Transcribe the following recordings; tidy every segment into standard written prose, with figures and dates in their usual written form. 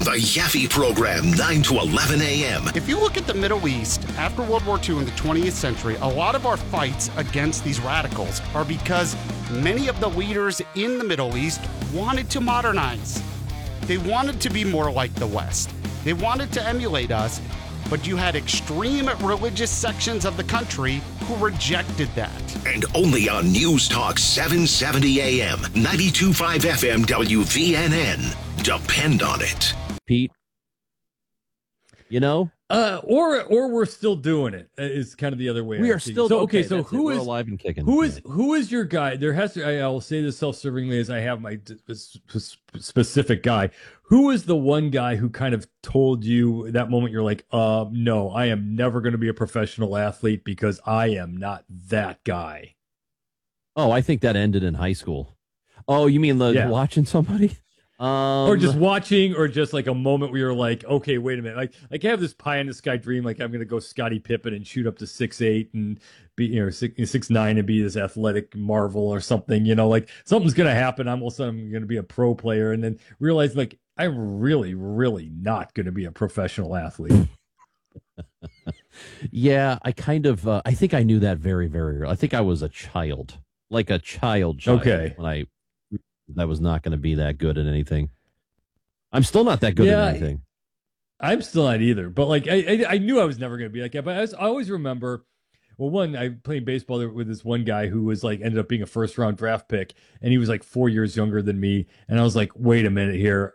The Yaffe Program, 9 to 11 a.m. If you look at the Middle East, after World War II in the 20th century, a lot of our fights against these radicals are because many of the leaders in the Middle East wanted to modernize. They wanted to be more like the West. They wanted to emulate us, but you had extreme religious sections of the country who rejected that. And only on News Talk 770 a.m., 92.5 FM WVNN. Depend on it. Pete, you know, or we're still doing it is kind of the other way. We are still so okay. So who is alive and kicking? Who is your guy? There has to. I will say this self-servingly as I have my specific guy. Who is the one guy who kind of told you that moment you're like, no, I am never going to be a professional athlete because I am not that guy. Oh, I think that ended in high school. Oh, you mean watching somebody? Or just watching, or just like a moment where you're like, okay, wait a minute. Like I have this pie in the sky dream, like I'm going to go Scottie Pippen and shoot up to 6'8" and be, 6'9" and be this athletic marvel or something, like something's going to happen. I'm all of a sudden going to be a pro player, and then realize like I'm really, really not going to be a professional athlete. Yeah, I kind of, I think I knew that very, very early. I think I was a child, like a child. Okay. When I was not going to be that good at anything. I'm still not that good at anything. I'm still not either. But like I knew I was never going to be like that. But I always remember, I played baseball with this one guy who was like ended up being a first round draft pick, and he was like 4 years younger than me. And I was like, wait a minute here,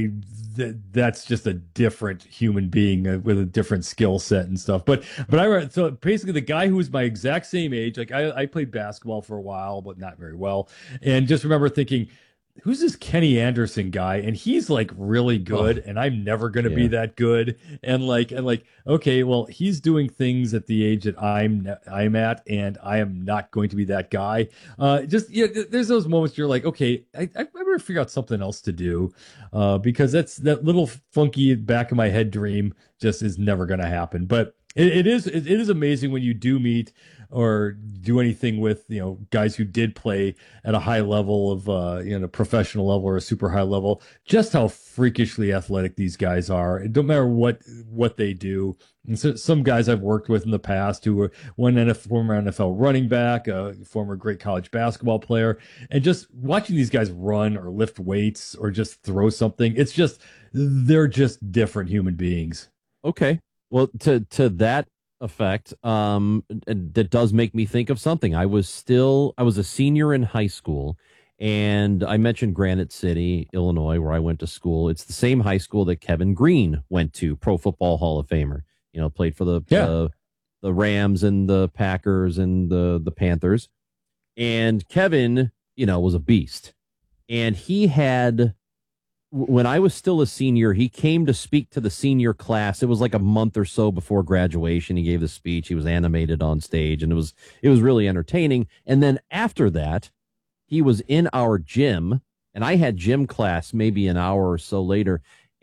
that's just a different human being with a different skill set and stuff. But so basically the guy who was my exact same age, like I played basketball for a while, but not very well, and just remember thinking, who's this Kenny Anderson guy? And he's like really good, and I'm never going to be that good. And like, okay, well, he's doing things at the age that I'm at, and I am not going to be that guy. There's those moments you're like, okay, I better figure out something else to do, because that little funky back of my head dream just is never going to happen. But it is amazing when you do meet or do anything with guys who did play at a high level of professional level or a super high level, just how freakishly athletic these guys are. It don't matter what they do. And so some guys I've worked with in the past who were former NFL running back, a former great college basketball player, and just watching these guys run or lift weights or just throw something, they're just different human beings. Okay. Well, to that effect, that does make me think of something. I was a senior in high school, and I mentioned Granite City, Illinois, where I went to school. It's the same high school that Kevin Green went to, Pro Football Hall of Famer. Played for the Rams and the Packers and the Panthers. And Kevin, was a beast. And he had, when I was still a senior, he came to speak to the senior class. It was like a month or so before graduation. He gave the speech. He was animated on stage, and it was really entertaining. And then after that, he was in our gym, and I had gym class maybe an hour or so later,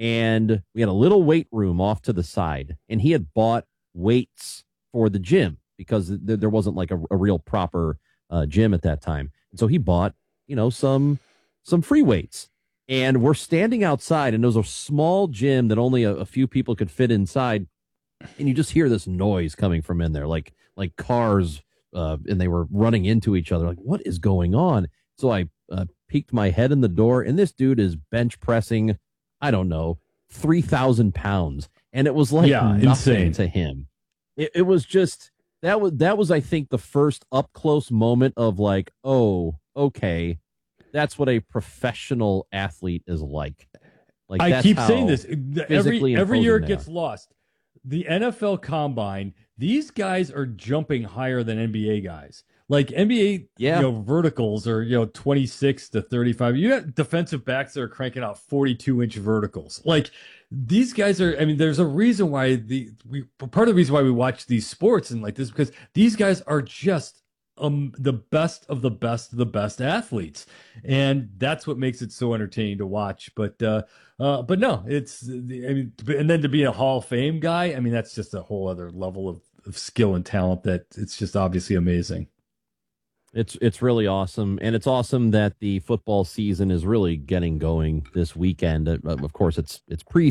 and we had a little weight room off to the side, and he had bought weights for the gym because there wasn't like a real proper gym at that time. And so he bought, some free weights. And we're standing outside, and there's a small gym that only a few people could fit inside. And you just hear this noise coming from in there, like cars, and they were running into each other. Like, what is going on? So I peeked my head in the door, and this dude is bench pressing, I don't know, 3,000 pounds. And it was like nothing insane to him. It was just, that was, I think, the first up close moment of like, oh, okay. That's what a professional athlete is like. I keep saying this every year it gets are. lost. The NFL Combine, these guys are jumping higher than NBA guys. Like NBA, verticals are 26 to 35. You got defensive backs that are cranking out 42-inch verticals. Like these guys are. I mean, there's a reason why part of the reason why we watch these sports and like this, because these guys are just the best of the best of the best athletes, and that's what makes it so entertaining to watch. But no, and then to be a Hall of Fame guy, I mean, that's just a whole other level of skill and talent that it's just obviously amazing. It's really awesome, and it's awesome that the football season is really getting going this weekend. Of course, it's pre